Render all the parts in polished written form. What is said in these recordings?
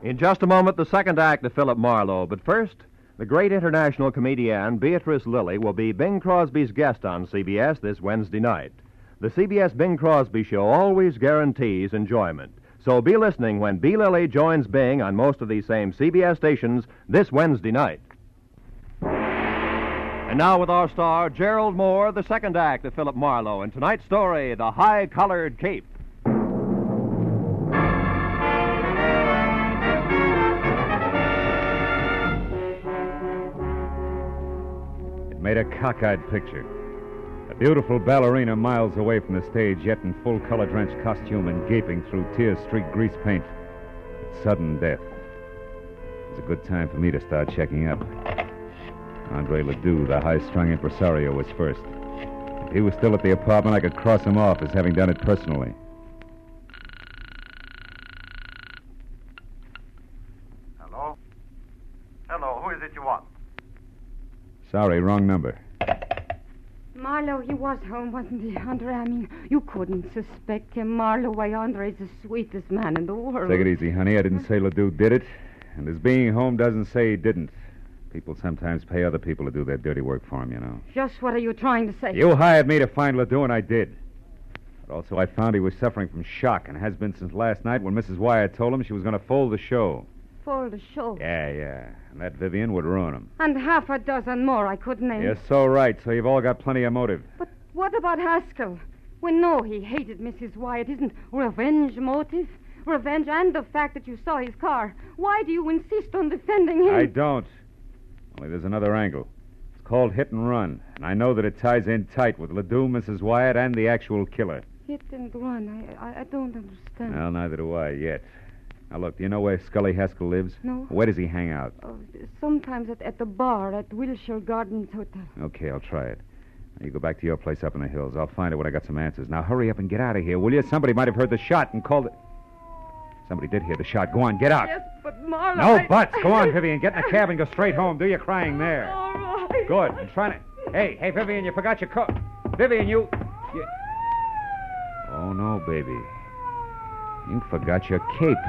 In just a moment, the second act of Philip Marlowe. But first, the great international comedienne Beatrice Lillie will be Bing Crosby's guest on CBS this Wednesday night. The CBS Bing Crosby Show always guarantees enjoyment. So be listening when B. Lillie joins Bing on most of these same CBS stations this Wednesday night. And now with our star, Gerald Moore, the second act of Philip Marlowe. And tonight's story, The High-Collared Cape. Made a cockeyed picture. A beautiful ballerina miles away from the stage, yet in full color-drenched costume and gaping through tear-streaked grease paint. It's sudden death. It's a good time for me to start checking up. Andre Ledoux, the high-strung impresario, was first. If he was still at the apartment, I could cross him off as having done it personally. Hello? Hello, who is it you want? Sorry, wrong number. Marlowe, he was home, wasn't he, Andre? I mean, you couldn't suspect him. Marlowe, why, Andre's the sweetest man in the world. Take it easy, honey. I didn't say Ledoux did it. And his being home doesn't say he didn't. People sometimes pay other people to do their dirty work for them, you know. Just what are you trying to say? You hired me to find Ledoux, and I did. But also I found he was suffering from shock, and has been since last night when Mrs. Wyatt told him she was going to fold the show. For the show. Yeah. And that Vivian would ruin him. And half a dozen more I could name. You're so right, so you've all got plenty of motive. But what about Haskell? We know he hated Mrs. Wyatt. Isn't revenge motive? Revenge and the fact that you saw his car. Why do you insist on defending him? I don't. Only there's another angle. It's called hit and run. And I know that it ties in tight with Ledoux, Mrs. Wyatt, and the actual killer. Hit and run? I don't understand. Well, neither do I yet. Now, look, do you know where Scully Haskell lives? No. Where does he hang out? Sometimes at the bar at Wilshire Gardens Hotel. Okay, I'll try it. Now, you go back to your place up in the hills. I'll find it when I got some answers. Now, hurry up and get out of here, will you? Somebody might have heard the shot and called it... Somebody did hear the shot. Go on, get out. Yes, but Marlowe... No buts. Go on, Vivian. Get in the cab and go straight home. Do your crying there. All right. Good. I'm trying to... Hey, Vivian, you forgot your coat. Vivian, you... Oh, no, baby. You forgot your cape.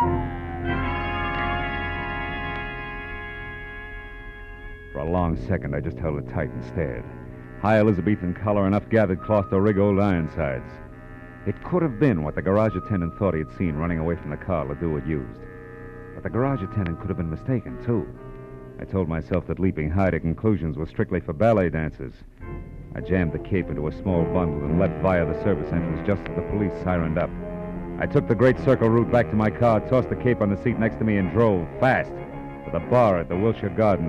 For a long second, I just held it tight and stared. High Elizabethan collar, enough gathered cloth to rig old Ironsides. It could have been what the garage attendant thought he had seen running away from the car Ledoux had used. But the garage attendant could have been mistaken, too. I told myself that leaping high to conclusions was strictly for ballet dancers. I jammed the cape into a small bundle and leapt via the service entrance just as the police sirened up. I took the great circle route back to my car, tossed the cape on the seat next to me, and drove fast to the bar at the Wilshire Gardens.